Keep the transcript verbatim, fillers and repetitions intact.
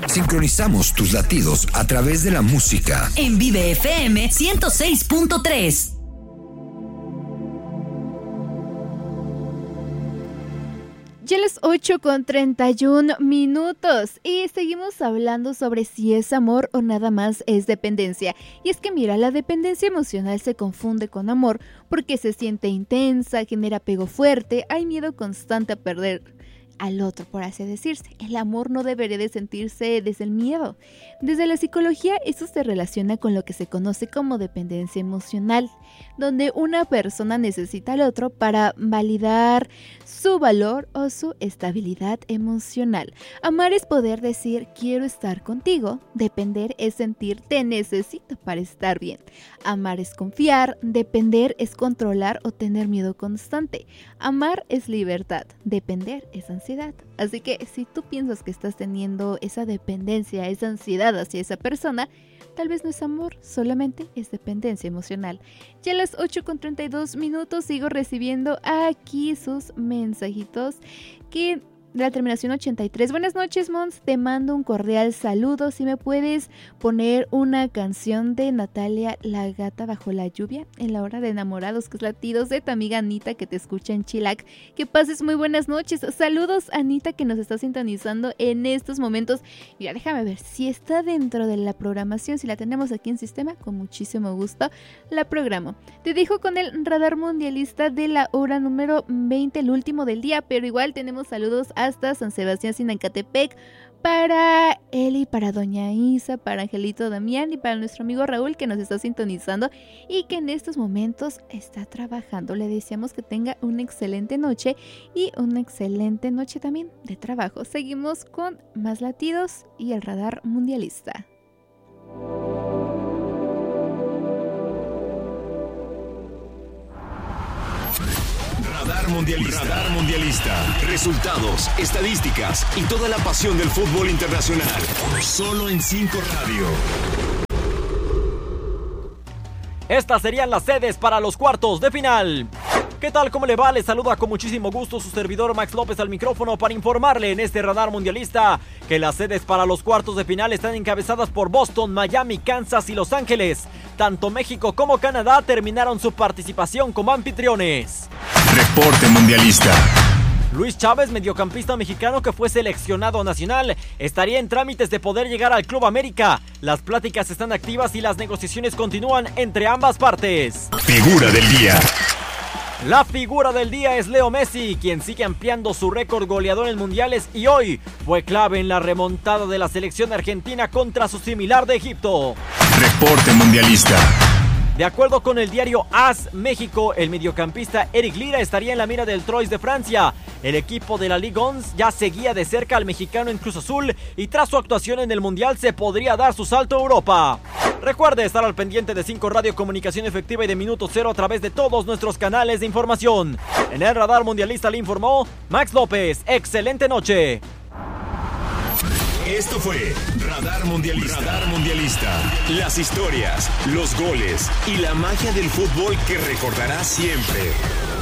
Sincronizamos tus latidos a través de la música. En Vive F M ciento seis punto tres. Ya las ocho con treinta y un minutos y seguimos hablando sobre si es amor o nada más es dependencia. Y es que mira, la dependencia emocional se confunde con amor porque se siente intensa, genera apego fuerte, hay miedo constante a perder al otro, por así decirse. El amor no debería de sentirse desde el miedo. Desde la psicología, eso se relaciona con lo que se conoce como dependencia emocional, donde una persona necesita al otro para validar su valor o su estabilidad emocional. Amar es poder decir quiero estar contigo. Depender es sentir te necesito para estar bien. Amar es confiar. Depender es controlar o tener miedo constante. Amar es libertad. Depender es ansiedad. Así que si tú piensas que estás teniendo esa dependencia, esa ansiedad hacia esa persona, tal vez no es amor, solamente es dependencia emocional. Ya a las ocho con treinta y dos minutos sigo recibiendo aquí sus mensajitos que de la terminación ochenta y tres. Buenas noches, Mons, te mando un cordial saludo. Si me puedes poner una canción de Natalia, La Gata Bajo la Lluvia, en la hora de enamorados, que es latidos de tu amiga Anita que te escucha en Chilac. Que pases muy buenas noches. Saludos, Anita, que nos está sintonizando en estos momentos. Mira, déjame ver si está dentro de la programación. Si la tenemos aquí en sistema, con muchísimo gusto la programo. Te dejo con el radar mundialista de la hora número veinte, el último del día, pero igual tenemos saludos hasta San Sebastián Sinancatepec, para Eli, para Doña Isa, para Angelito Damián y para nuestro amigo Raúl, que nos está sintonizando y que en estos momentos está trabajando. Le deseamos que tenga una excelente noche y una excelente noche también de trabajo. Seguimos con más latidos y el radar mundialista. Radar Mundialista. Radar Mundialista. Resultados, estadísticas y toda la pasión del fútbol internacional. Solo en cinco Radio. Estas serían las sedes para los cuartos de final. ¿Qué tal? ¿Cómo le va? Les saluda con muchísimo gusto su servidor Max López al micrófono para informarle en este radar mundialista que las sedes para los cuartos de final están encabezadas por Boston, Miami, Kansas y Los Ángeles. Tanto México como Canadá terminaron su participación como anfitriones. Reporte mundialista. Luis Chávez, mediocampista mexicano que fue seleccionado nacional, estaría en trámites de poder llegar al Club América. Las pláticas están activas y las negociaciones continúan entre ambas partes. Figura del día. La figura del día es Leo Messi, quien sigue ampliando su récord goleador en mundiales y hoy fue clave en la remontada de la selección argentina contra su similar de Egipto. Reporte mundialista. De acuerdo con el diario A S México, el mediocampista Eric Lira estaría en la mira del Troyes de Francia. El equipo de la Ligue once ya seguía de cerca al mexicano en Cruz Azul y tras su actuación en el Mundial se podría dar su salto a Europa. Recuerde estar al pendiente de cinco Radio, comunicación efectiva y de Minuto Cero a través de todos nuestros canales de información. En el radar mundialista le informó Max López. ¡Excelente noche! Esto fue Radar Mundialista. Radar Mundialista. Las historias, los goles y la magia del fútbol que recordarás siempre.